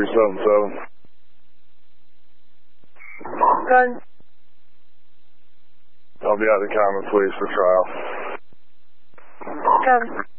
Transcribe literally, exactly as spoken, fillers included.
three seven seven. Gun. I'll be out of Common Police for trial. Gun.